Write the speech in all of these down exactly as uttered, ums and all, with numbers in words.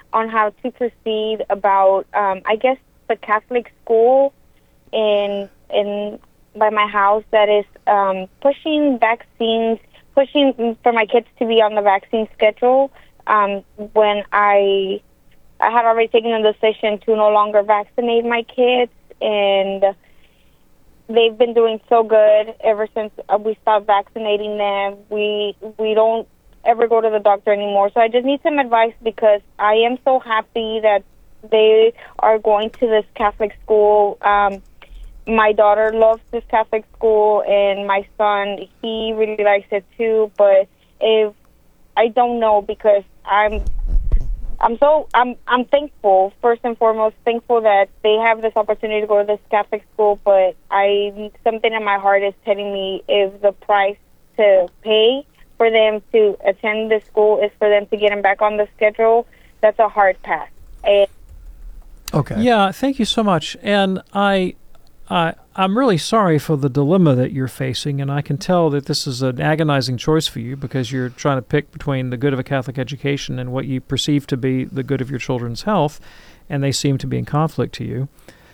on how to proceed about, um, I guess, the Catholic school in in by my house that is um, pushing vaccines, pushing for my kids to be on the vaccine schedule. Um, when I I had already taken the decision to no longer vaccinate my kids, and they've been doing so good ever since we stopped vaccinating them. We we don't ever go to the doctor anymore. So I just need some advice because I am so happy that they are going to this Catholic school. Um, my daughter loves this Catholic school, and my son, he really likes it too. But if I don't know, because I'm I'm so I'm I'm thankful, first and foremost, thankful that they have this opportunity to go to this Catholic school. But I something in my heart is telling me if the price to pay for them to attend the school is for them to get them back on the schedule, that's a hard pass. And okay. Yeah, thank you so much. And I, I, I'm really sorry for the dilemma that you're facing, and I can tell that this is an agonizing choice for you because you're trying to pick between the good of a Catholic education and what you perceive to be the good of your children's health, and they seem to be in conflict to you.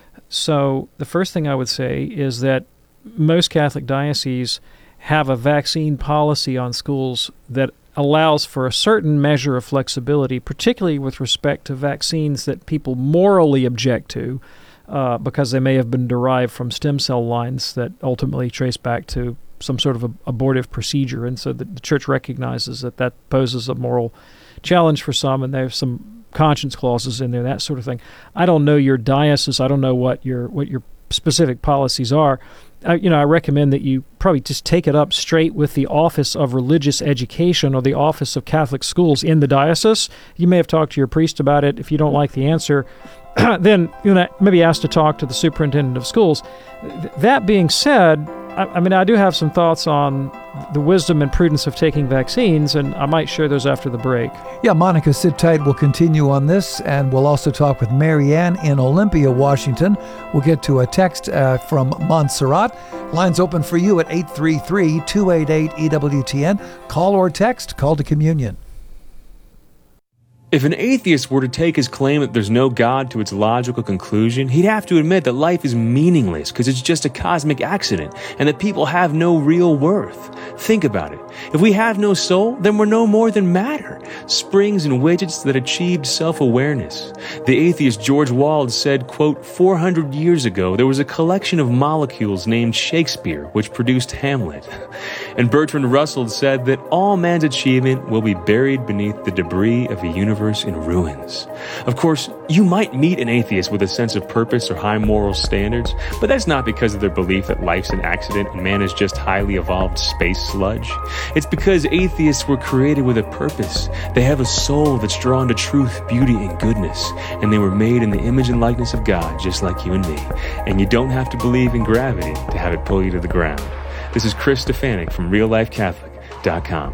So the first thing I would say is that most Catholic dioceses have a vaccine policy on schools that allows for a certain measure of flexibility, particularly with respect to vaccines that people morally object to uh, because they may have been derived from stem cell lines that ultimately trace back to some sort of a, abortive procedure. And so the, the Church recognizes that that poses a moral challenge for some, and there's some conscience clauses in there, that sort of thing. I don't know your diocese. I don't know what your what your specific policies are. I, you know, I recommend that you probably just take it up straight with the Office of Religious Education or the Office of Catholic Schools in the diocese. You may have talked to your priest about it. If you don't like the answer, then you know maybe ask to talk to the superintendent of schools. Th- that being said, I, I mean, I do have some thoughts on the wisdom and prudence of taking vaccines, and I might share those after the break. Yeah, Monica, sit tight. We'll continue on this, and we'll also talk with Marianne in Olympia, Washington. We'll get to a text uh, from Montserrat. Lines open for you at eight three three, two eight eight, E W T N. Call or text, call to communion. If an atheist were to take his claim that there's no God to its logical conclusion, he'd have to admit that life is meaningless because it's just a cosmic accident and that people have no real worth. Think about it. If we have no soul, then we're no more than matter, springs and widgets that achieved self-awareness. The atheist George Wald said, quote, four hundred years ago, there was a collection of molecules named Shakespeare, which produced Hamlet. And Bertrand Russell said that all man's achievement will be buried beneath the debris of a universe in ruins. Of course, you might meet an atheist with a sense of purpose or high moral standards, but that's not because of their belief that life's an accident and man is just highly evolved space sludge. It's because atheists were created with a purpose. They have a soul that's drawn to truth, beauty, and goodness, and they were made in the image and likeness of God, just like you and me. And you don't have to believe in gravity to have it pull you to the ground. This is Chris Stefanik from real life catholic dot com.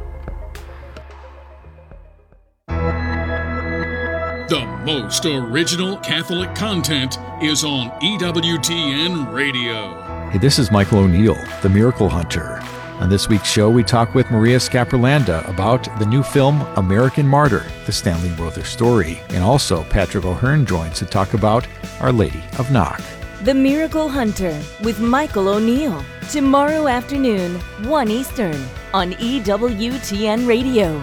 The most original Catholic content is on E W T N Radio. Hey, this is Michael O'Neill, the Miracle Hunter. On this week's show, we talk with Maria Scaprolanda about the new film American Martyr, the Stanley Rother story. And also, Patrick O'Hearn joins to talk about Our Lady of Knock. The Miracle Hunter with Michael O'Neill. Tomorrow afternoon, one Eastern, on E W T N Radio.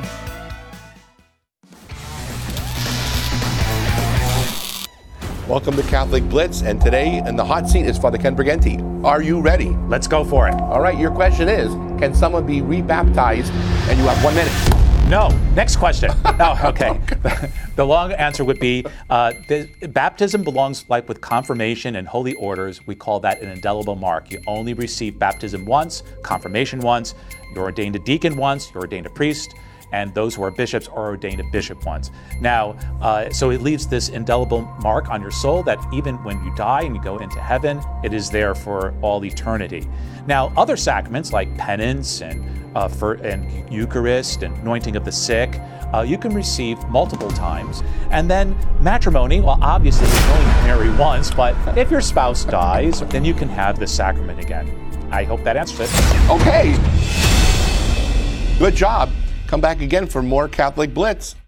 Welcome to Catholic Blitz, and today in the hot seat is Father Ken Briganti. Are you ready? Let's go for it. All right, your question is, can someone be rebaptized? And you have one minute. No. Next question. Oh, okay. The long answer would be, uh, the, baptism belongs like with confirmation and holy orders. We call that an indelible mark. You only receive baptism once, confirmation once, you're ordained a deacon once, you're ordained a priest, and those who are bishops are ordained a bishop once. Now, uh, so it leaves this indelible mark on your soul that even when you die and you go into heaven, it is there for all eternity. Now, other sacraments like penance and uh, for, and Eucharist and anointing of the sick, uh, you can receive multiple times. And then matrimony, well, obviously you can only marry once, but if your spouse dies, then you can have the sacrament again. I hope that answers it. Okay. Good job. Come back again for more Catholic Blitz.